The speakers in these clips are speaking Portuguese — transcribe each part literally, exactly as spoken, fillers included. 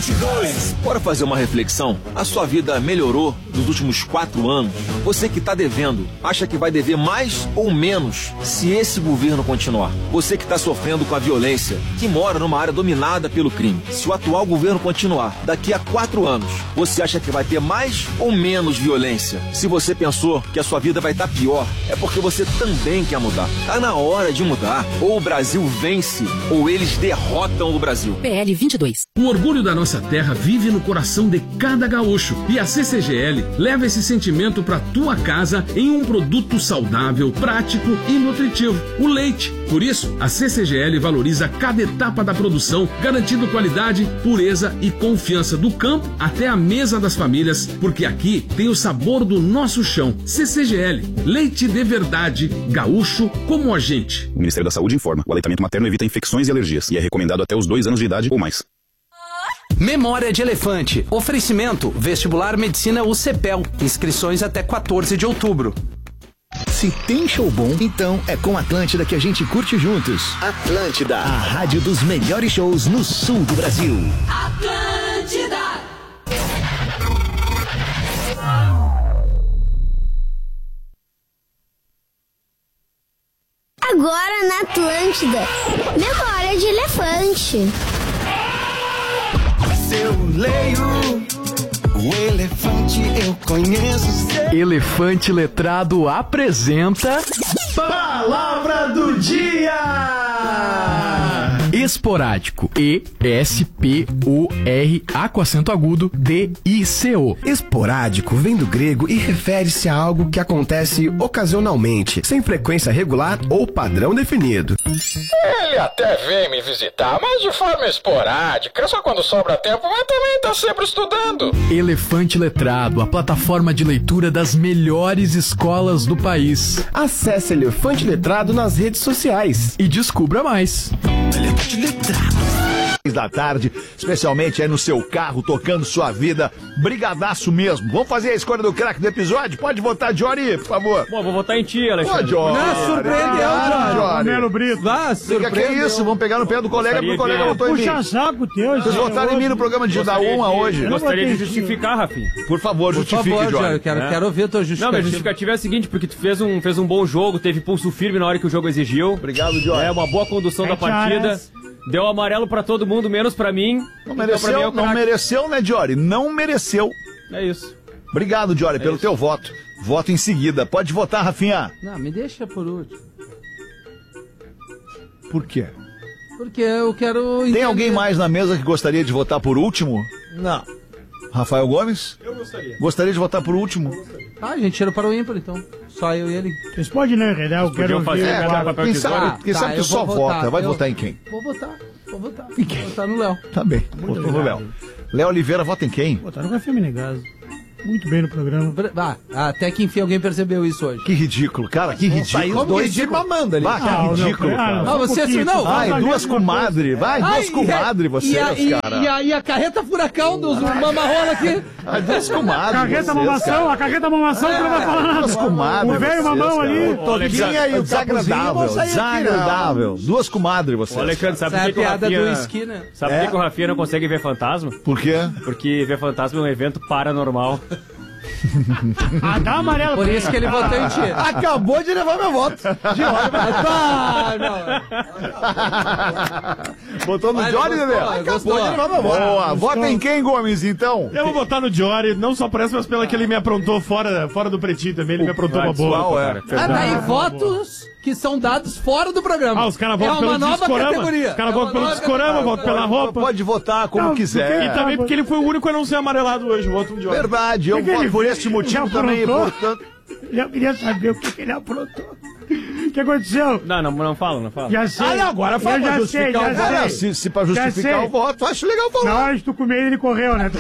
vinte e dois. Bora fazer uma reflexão? A sua vida melhorou nos últimos quatro anos? Você que está devendo, acha que vai dever mais ou menos se esse governo continuar? Você que está sofrendo com a violência, que mora numa área dominada pelo crime, se o atual governo continuar, daqui a quatro anos, você acha que vai ter mais ou menos violência? Se você pensou que a sua vida vai estar pior, é porque você também quer mudar. Tá na hora de mudar. Ou o Brasil vence, ou eles derrotam o Brasil. P L vinte e dois. O orgulho da nossa terra vive no coração de cada gaúcho. E a C C G L leva esse sentimento para tua casa em um produto saudável, prático e nutritivo: o leite. Por isso, a C C G L valoriza cada etapa da produção, garantindo qualidade, pureza e confiança do campo até a mesa das famílias, porque aqui tem o sabor do nosso chão. C C G L, leite de verdade, gaúcho como a gente. O Ministério da Saúde informa: o aleitamento materno evita infecções e alergias e é recomendado até os dois anos de idade ou mais. Memória de Elefante. Oferecimento: Vestibular Medicina U C P E L. Inscrições até quatorze de outubro. Se tem show bom, então é com Atlântida que a gente curte juntos. Atlântida, a rádio dos melhores shows no sul do Brasil. Atlântida. Agora na Atlântida, Memória de Elefante. Se eu leio o elefante, eu conheço. Elefante Letrado apresenta Palavra do Dia. Esporádico. E S P O R A com acento agudo D I C O. Esporádico vem do grego e refere-se a algo que acontece ocasionalmente, sem frequência regular ou padrão definido. Ele até vem me visitar, mas de forma esporádica, só quando sobra tempo, mas também tá sempre estudando. Elefante Letrado, a plataforma de leitura das melhores escolas do país. Acesse Elefante Letrado nas redes sociais e descubra mais. Elefante Letrado. Da tarde, especialmente aí no seu carro, tocando sua vida. Brigadaço mesmo. Vamos fazer a escolha do craque do episódio? Pode votar, Jory, por favor. Bom, vou votar em ti, Alexandre. Pô, Jory. Não, surpreendeu, Jory. Romero Brito. Ah, que é isso? Vamos pegar no pé do colega, porque o colega votou em mim. Puxa saco teu. Vocês votaram em mim no programa de da uma hoje. Eu gostaria de justificar, Rafinha. Por favor, justifique, Por favor, Jory. Jory, quero, É. quero ouvir a tua justificativa. Não, mas a justificativa é a seguinte, porque tu fez um, fez um bom jogo, teve pulso firme na hora que o jogo exigiu. Obrigado, Jory. É, uma boa condução da partida. Deu amarelo pra todo mundo, menos pra mim. Não Então, mereceu, pra mim, é o não craque. mereceu, né, Jory? Não mereceu. É isso. Obrigado, Jory, É pelo isso. teu voto. Voto em seguida. Pode votar, Rafinha. Não, me deixa por último. Por quê? Porque eu quero... Tem entender. alguém mais na mesa que gostaria de votar por último? Não. Rafael Gomes? Eu gostaria. Gostaria de votar por último? Ah, a gente tira para o ímpar, então. Só eu e ele. Vocês podem, né, Redel? Eu quero fazer ouvir. é, agora. papel Quem de sabe, tesoura? quem Tá, sabe que eu só vou vota. votar. Vai Eu- votar em quem? Vou votar. Vou votar. Vou votar no Léo. Tá bem. Votou no Léo. Léo Oliveira vota em quem? Botaram o Rafinha Menegaso. Muito bem no programa. Ah, até que enfim alguém percebeu isso hoje. Que ridículo, cara, que ridículo. Como dois de mamando ali. Vai, cara, Ah, não, ridículo, ah, cara. Ah, você assim, não. Ai, vai, duas vai, comadres, vai, duas Ai, comadres e, vocês, a, e, cara. e, a, e a carreta furacão dos mamarrola aqui. Ai, duas comadres Carreta vocês, mamação, cara. a carreta mamação que não vai falar nada. Duas comadres O velho vocês, mamão cara. ali. O Todinha e o desagradável, desagradável. Duas comadres Ô, vocês. Alexandre, sabe Essa é por a que, que o piada do Rafinha... esqui, né? Sabe por É? que que o Rafinha não consegue ver fantasma? Por quê? Porque ver fantasma é um evento paranormal. Ah, dá amarelo. Por isso que ele votou em ti. Acabou de levar meu voto. Ah, não. Botou no Mas Jory, gostou, Dedé? gostou. Acabou de levar meu voto. Boa, Gostou. vota em quem, Gomes, então? Eu vou votar no Jory, não só por essa, mas pelo que ele me aprontou fora, fora do pretinho também. Ele me aprontou uma boa. Qual é? Ah, daí votos que são dados fora do programa. Ah, os caras é votam uma pelo nova Discorama. categoria. Os caras É uma votam pelo nova Discorama, categoria. votam pela roupa. Pode votar como Não, quiser. E também porque ele foi o único a não ser amarelado hoje, o outro Jory. Verdade, eu Que que voto ele por fez? este motivo Já também, aprontou? portanto... Eu queria saber o que, que ele aprontou. O que aconteceu? Não, não, não fala, não fala. Já sei. Ah, não, agora fala Eu pra já justificar sei, o já voto. sei. Se, se pra Já justificar sei. o voto, acho legal Na falar. hora de tu comer, ele correu, né?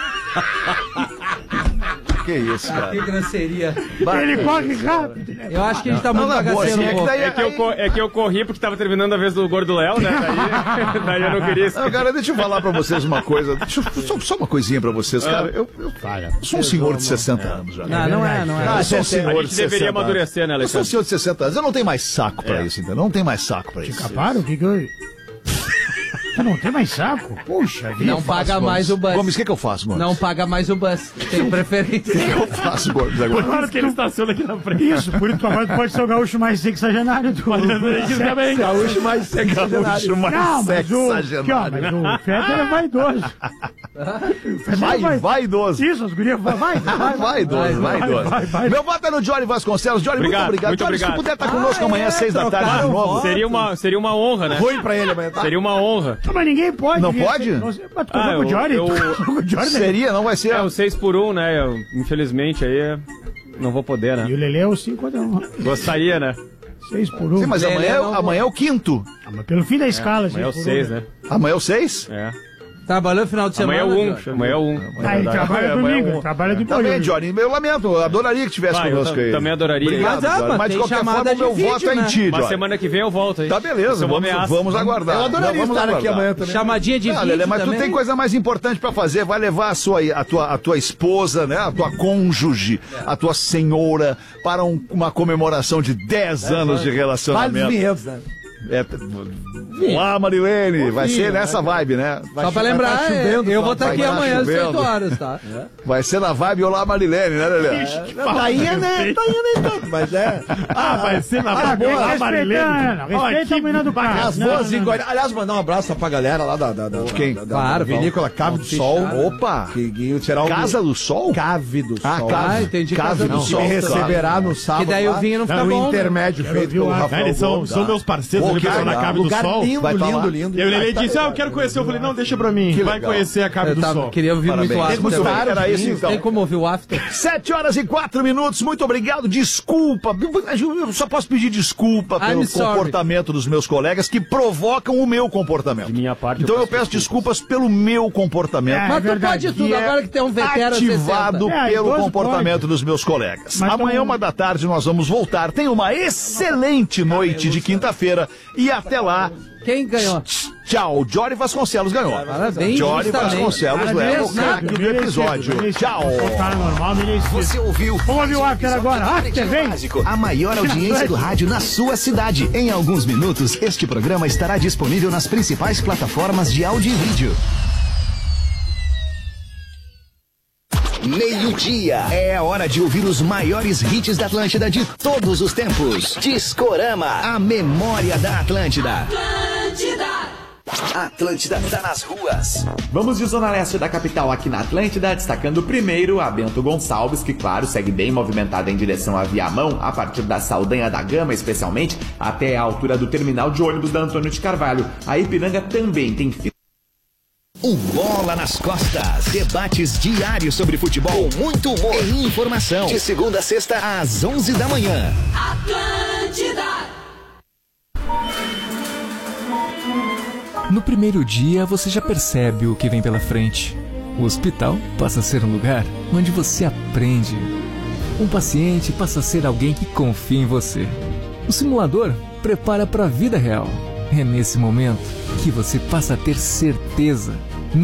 Que isso, cara. Que grosseria. Ele corre rápido, né? Eu acho que a gente tá muito Não, na boa, bagaceiro assim, um é que pouco. daí- É que, eu, co- é que eu corri porque tava terminando a vez do Gordo Léo, né? Daí, daí eu não queria... Não, cara, deixa eu falar pra vocês uma coisa. Deixa eu, só, só uma coisinha pra vocês, cara. Eu, eu, eu sou um senhor de sessenta anos já. Não, não é, não é. Ah, eu sou um A senhor gente de sessenta deveria anos. amadurecer, né, Eu sou um Alexandre? senhor de sessenta anos. Eu não tenho mais saco pra isso, entendeu? Não tenho mais saco pra isso. Caparam? O que que eu... Tu não tem mais saco? Puxa vida. Não paga mais o bus. Gomes, o que, que eu faço, Gomes? Não paga mais o bus. Tem preferência. O que, que eu faço, Gomes, agora? Por isso que ele estaciona aqui na frente. Isso, por isso que agora tu pode ser o gaúcho mais sexagenário do Isso também. Gaúcho mais sexagenário. Gaúcho mais Não, mas o, sexagenário. aqui, ó, mas o Fetter é vaidoso. Vai, vai, vaidoso. Isso, as gurias vai, vai, vai, Vaidoso, vaidoso. vai, vai. Meu voto é no Johnny Vasconcelos. Johnny, Obrigado, muito obrigado. muito Johnny, obrigado. se tu puder estar conosco amanhã às seis da tarde de novo. Seria uma, seria uma honra, né? Ruim pra ele amanhã, tá? Seria uma honra. Não, mas ninguém pode. Não ninguém- pode? Não sei, mas tu Ah, colocou eu- o Johnny? eu- Tu colocou o Johnny, né? Seria, não vai ser. É, o seis por um, né? Eu, infelizmente aí não vou poder, E né? o Lelê é o cinco a um. Gostaria, né? seis por um. Sim, mas amanhã, é o- amanhã é o quinto. Ah, mas pelo fim da escala, Amanhã é o seis por um, seis, né? Amanhã é o seis? É. Trabalhou no final de semana. Amanhã é o um. Jorge? Amanhã é o um. Ah, ele trabalha domingo, ele trabalha de Tá bem, manhã. Johnny. Eu lamento, eu adoraria que tivesse Vai, eu conosco tam- aí. também adoraria. Obrigado, Mas, ah, Johnny. mas Mas de tem qualquer chamada forma, o de meu vídeo, voto é em né? ti, Mas Johnny. semana que vem eu volto aí. Tá beleza, Isso é uma vamos, ameaça. vamos aguardar. Eu adoraria Não, vamos estar aqui aguardar. amanhã também. Chamadinha de Não, vídeo Lelê, mas também. tu tem coisa mais importante pra fazer. Vai levar a sua, a tua, a tua esposa, né? A tua cônjuge, a tua senhora para um- uma comemoração de dez anos de Vários relacionamento. vinhedos, né? É, lá, Marilene, vai ser nessa vibe, né? Só pra lembrar, tá chovendo, eu vou estar vai aqui tá amanhã às chovendo. oito horas, tá? Vai ser na vibe Olá, Marilene, né, Lelê? Tainha, né? Tainha nem tanto, mas é. Ah, vai ser na Ah, boa lá, respeita, Marilene. não, respeita a menina do carro. As Não, boas não, em não. Goiás. Aliás, mandar um abraço pra galera lá da, da, da, Quem? da, da, Claro, da vinícola Cave do Sol. Opa! Que, que tirar o Casa do Sol? Cave do Ah, Sol. Cave. Ah, entendi. Cave Casa do do Que Sol. me Sol. receberá no sábado. Que daí o lá, vinho não fica no bom, né? intermédio Quero feito ver pelo o- Rafael Eles são, Gomes. são meus parceiros Pô, ali que pessoal na legal. Cave do Lugar Sol. lindo, Vai tá lindo, lá. lindo. E aí o Lelê Vai tá- disse, ah, eu quero conhecer. Eu falei, não, deixa pra mim. Vai legal. conhecer a Cave Eu do tava- Sol. queria ouvir Parabéns. muito Muito after. bem, era isso, então. Tem como ouvir o after? Sete horas e quatro minutos, muito obrigado, desculpa, eu só posso pedir desculpa pelo I'm sorry. comportamento dos meus colegas que provocam o meu comportamento. De minha parte, então eu eu peço desculpas pelo meu comportamento. É, Mas tu verdade. pode tudo, que é agora que tem um veterano ativado É, pelo idoso comportamento pode. dos meus colegas. Mas Amanhã, tão- uma da tarde, nós vamos voltar. Tenha uma excelente noite de quinta-feira e até lá, Quem ganhou? tchau. Jory Vasconcelos ganhou. Parabéns, Jory justamente. Vasconcelos leva o Merecido, craque do merecido, episódio. merecido. Tchau. Cara normal, merecido. Você ouviu? Vamos ouvir o after agora. After, vem. A maior audiência do rádio na sua cidade. Em alguns minutos, este programa estará disponível nas principais plataformas de áudio e vídeo. Meio-dia. É a hora de ouvir os maiores hits da Atlântida de todos os tempos. Discorama, a memória da Atlântida. Atlântida tá nas ruas. Vamos de Zona Leste da capital aqui na Atlântida, destacando primeiro a Bento Gonçalves, que claro, segue bem movimentada em direção a Viamão, a partir da Saldanha da Gama, especialmente, até a altura do terminal de ônibus da Antônio de Carvalho. A Ipiranga também tem fila. O Bola nas Costas. Debates diários sobre futebol, com muito humor e informação. De segunda a sexta, às onze da manhã. Atlântida. No primeiro dia, você já percebe o que vem pela frente. O hospital passa a ser um lugar onde você aprende. Um paciente passa a ser alguém que confia em você. O simulador prepara para a vida real. É nesse momento que você passa a ter certeza